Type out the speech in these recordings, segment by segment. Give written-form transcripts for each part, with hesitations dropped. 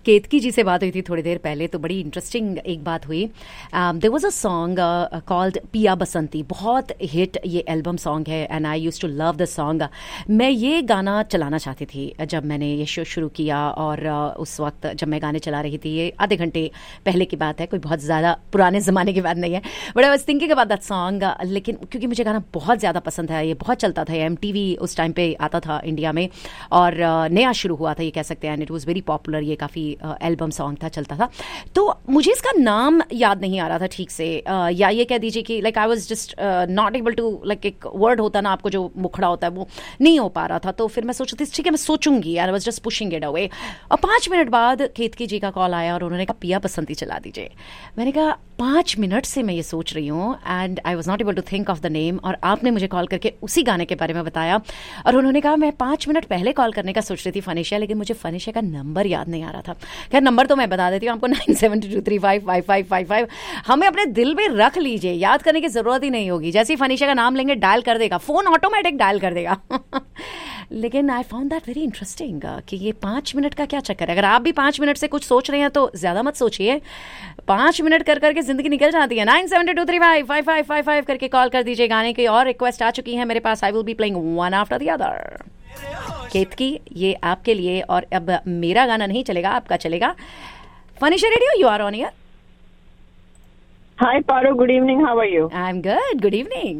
केतकी जी से बात हुई थी थोड़ी देर पहले, तो बड़ी इंटरेस्टिंग एक बात हुई. There was a song called पिया बसंती, बहुत हिट ये एल्बम सॉन्ग है and I used to love the song. मैं ये गाना चलाना चाहती थी जब मैंने ये शो शुरू किया, और उस वक्त जब मैं गाने चला रही थी, ये आधे घंटे पहले की बात है, कोई बहुत ज़्यादा पुराने ज़माने की बात नहीं है, but I was thinking about that song. लेकिन क्योंकि मुझे गाना बहुत ज़्यादा पसंद है, ये बहुत चलता था, MTV उस टाइम पे आता था इंडिया में, और नया शुरू हुआ था ये कह सकते हैं, and it was very popular, ये काफ़ी एल्बम सॉन्ग था, चलता था. तो मुझे इसका नाम याद नहीं आ रहा था ठीक से, या ये कह दीजिए कि like I was just not able to, like एक वर्ड होता ना आपको जो मुखड़ा होता है वो नहीं हो पा रहा था. तो फिर मैं सोच रही थी ठीक है मैं सोचूंगी, I was just pushing it away. और 5 मिनट बाद केतकी जी का कॉल आया और उन्होंने कहा पिया बसंती चला दीजिए. मैंने कहा 5 मिनट से मैं ये सोच रही हूँ, and I was not able to think of the name, और आपने मुझे कॉल करके उसी गाने के बारे में बताया. और उन्होंने कहा मैं 5 मिनट पहले कॉल करने का सोच रही थी फनिशा, लेकिन मुझे फनिशा का नंबर याद नहीं आ रहा था. खैर नंबर तो मैं बता देती हूँ आपको, 9723555555. हमें अपने दिल में रख लीजिए, याद करने की जरूरत ही नहीं होगी. जैसे ही फनिशा का नाम लेंगे डायल कर देगा फोन, ऑटोमेटिक डायल कर देगा. लेकिन I found that very interesting कि ये 5 मिनट का क्या चक्कर है. अगर आप भी 5 मिनट से कुछ सोच रहे हैं तो ज्यादा मत सोचिए, 5 मिनट कर करके जिंदगी निकल जाती है. 9723555555 करके कॉल कर दीजिए. गाने की और रिक्वेस्ट आ चुकी है मेरे पास. I will be playing one after the other. केतकी ये आपके लिए, और अब मेरा गाना नहीं चलेगा, आपका चलेगा. फनिशा radio, you are on air. Hi, Paro. Good evening. How are you? I'm good. Good evening.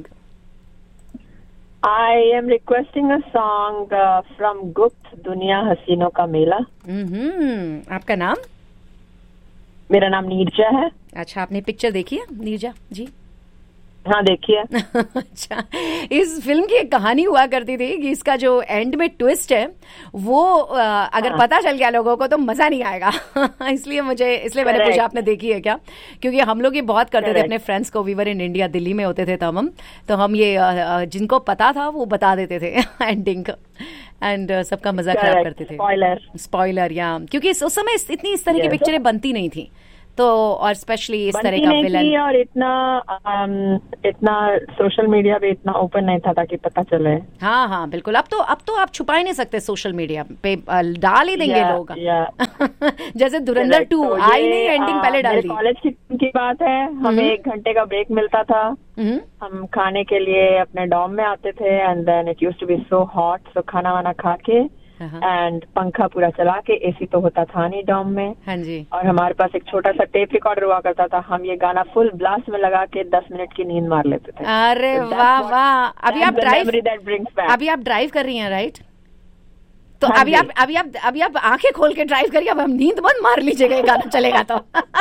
I am requesting a song from Gupt, दुनिया हसीनों का मेला. आपका नाम? मेरा नाम नीरजा है. अच्छा, आपने पिक्चर देखी है नीरजा जी? हाँ देखिए. अच्छा, इस फिल्म की एक कहानी हुआ करती थी कि इसका जो एंड में ट्विस्ट है वो अगर पता चल गया लोगों को तो मजा नहीं आएगा. इसलिए मैंने पूछा आपने देखी है क्या, क्योंकि हम लोग ये बहुत करते थे अपने फ्रेंड्स को. We were in India, Delhi में होते थे तब हम, तो हम ये जिनको पता था वो बता देते थे एंडिंग, एंड सबका मजा खराब करते थे. स्पॉइलर या, क्योंकि उस समय इतनी इस तरह की पिक्चरें बनती नहीं थी, तो और स्पेशली इस तरह का विलन, और इतना सोशल मीडिया पे इतना ओपन नहीं था ताकि पता चले. हाँ हाँ बिल्कुल. अब तो आप छुपा ही नहीं सकते, सोशल मीडिया पे डाल ही देंगे लोग. जैसे धुरंधर 2 आई नहीं, एंडिंग पहले डाल दी. कॉलेज की बात है, हमें 1 घंटे का ब्रेक मिलता था. हम खाने के लिए अपने डॉर्म में आते थे, and then it used to be so hot, सो खाना वाना खा के एंड पंखा पूरा चला के, एसी तो होता था नहीं डॉम में. हाँ जी. और हमारे पास एक छोटा सा टेप रिकॉर्डर हुआ करता था, हम ये गाना फुल ब्लास्ट में लगा के 10 मिनट की नींद मार लेते थे. अरे वाह वाह. अभी आप ड्राइव कर रही हैं राइट? तो अभी आप आंखें खोल के ड्राइव करिए, अब हम नींद मत मार लीजिएगा, गाना चलेगा तो.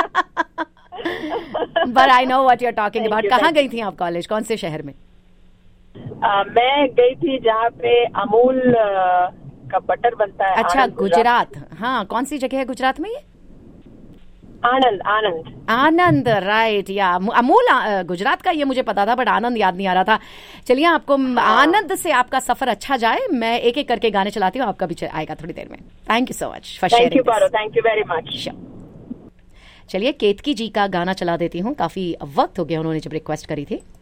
But I know what you are talking about. कहाँ गई थी आप कॉलेज, कौन से शहर में? मैं गई थी जहाँ पे अमूल का बटर बनता है. अच्छा, गुजरात. हाँ, कौन सी जगह है गुजरात में ये? आनंद राइट. या अमूल गुजरात का ये मुझे पता था, बट आनंद याद नहीं आ रहा था. चलिए, आपको आनंद से आपका सफर अच्छा जाए. मैं एक एक करके गाने चलाती हूँ, आपका भी आएगा थोड़ी देर में. Thank you so much for sharing. Thank you very much. चलिए, केतकी जी का गाना चला देती हूँ. काफी वक्त हो गया उन्होंने जब रिक्वेस्ट करी थी.